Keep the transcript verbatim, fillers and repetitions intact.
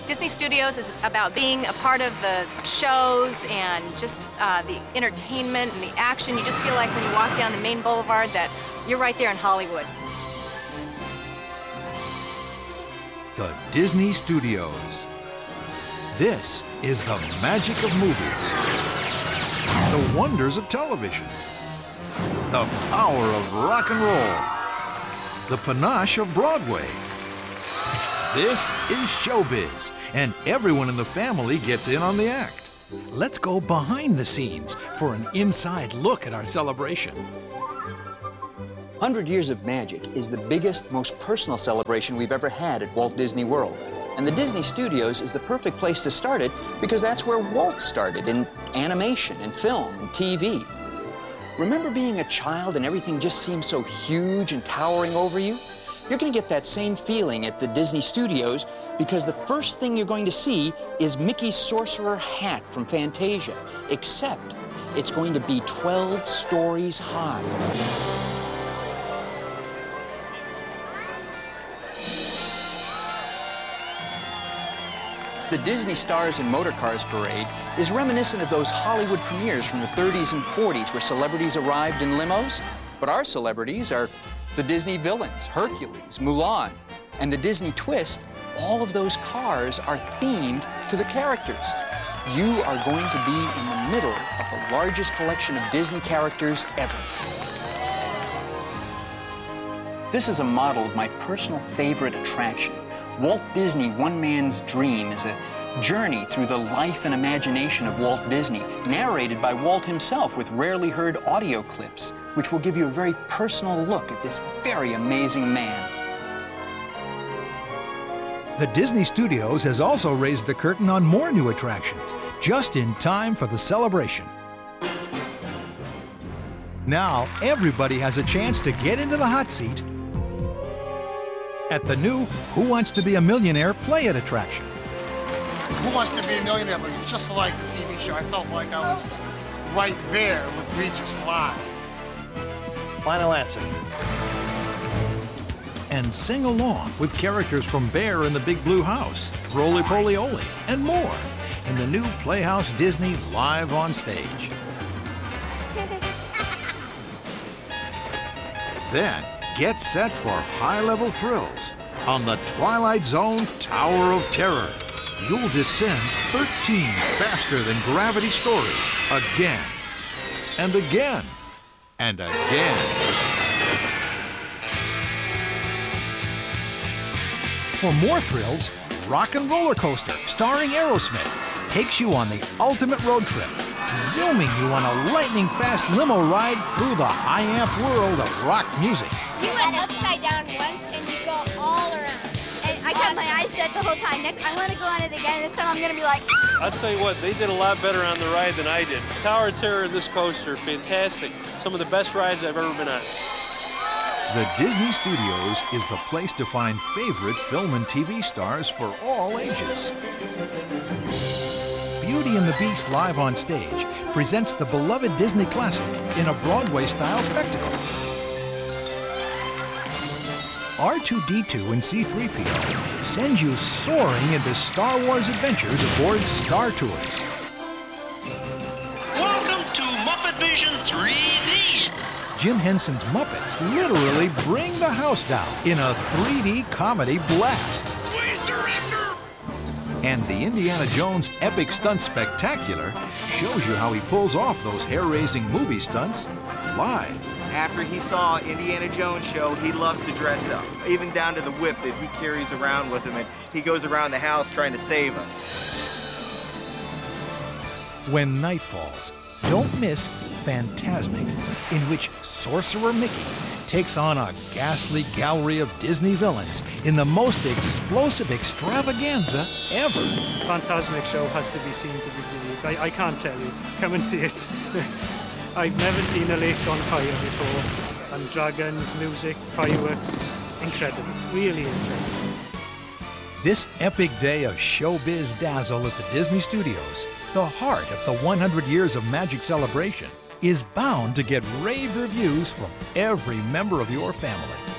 Disney Studios is about being a part of the shows and just uh, the entertainment and the action. You just feel like when you walk down the main boulevard that you're right there in Hollywood. The Disney Studios. This is the magic of movies, the wonders of television, the power of rock and roll, the panache of Broadway. This is showbiz, and everyone in the family gets in on the act. Let's go behind the scenes for an inside look at our celebration. one hundred Years of Magic is the biggest, most personal celebration we've ever had at Walt Disney World. And the Disney Studios is the perfect place to start it because that's where Walt started, in animation and film and T V. Remember being a child and everything just seemed so huge and towering over you? You're going to get that same feeling at the Disney Studios because the first thing you're going to see is Mickey's sorcerer hat from Fantasia, except it's going to be twelve stories high. The Disney Stars and Motorcars Parade is reminiscent of those Hollywood premieres from the thirties and forties where celebrities arrived in limos. But our celebrities are the Disney villains, Hercules, Mulan, and the Disney twist. All of those cars are themed to the characters. You are going to be in the middle of the largest collection of Disney characters ever. This is a model of my personal favorite attraction. Walt Disney One Man's Dream is a journey through the life and imagination of Walt Disney, narrated by Walt himself with rarely heard audio clips, which will give you a very personal look at this very amazing man. The Disney Studios has also raised the curtain on more new attractions, just in time for the celebration. Now, everybody has a chance to get into the hot seat at the new Who Wants to Be a Millionaire Play It attraction. Who Wants to Be a Millionaire was just like the T V show. I felt like I was right there with Regis live. Final answer. And sing along with characters from Bear in the Big Blue House, Roly Poly Oly, and more in the new Playhouse Disney live on stage. Then, get set for high-level thrills on the Twilight Zone Tower of Terror. You'll descend thirteen faster-than-gravity stories again and again and again. For more thrills, Rock and Roller Coaster, starring Aerosmith, takes you on the ultimate road trip, zooming you on a lightning-fast limo ride through the high-amp world of rock music. You went upside down once and you go all around. And I kept my eyes shut the whole time. Next, I want to go on it again. This time I'm going to be like, ah! I'll tell you what, they did a lot better on the ride than I did. Tower of Terror and this coaster, fantastic. Some of the best rides I've ever been on. The Disney Studios is the place to find favorite film and T V stars for all ages. Beauty and the Beast live on stage presents the beloved Disney classic in a Broadway-style spectacle. R two D two and C three P O send you soaring into Star Wars adventures aboard Star Tours. Welcome to Muppet Vision three D. Jim Henson's Muppets literally bring the house down in a three D comedy blast. We surrender! And the Indiana Jones Epic Stunt Spectacular shows you how he pulls off those hair-raising movie stunts live. After he saw Indiana Jones show, he loves to dress up, even down to the whip that he carries around with him, and he goes around the house trying to save us. When night falls, don't miss Fantasmic, in which Sorcerer Mickey takes on a ghastly gallery of Disney villains in the most explosive extravaganza ever. Fantasmic show has to be seen to be believed. I, I can't tell you. Come and see it. I've never seen a lake on fire before. And dragons, music, fireworks. Incredible. Really incredible. This epic day of showbiz dazzle at the Disney Studios, the heart of the one hundred years of Magic celebration, is bound to get rave reviews from every member of your family.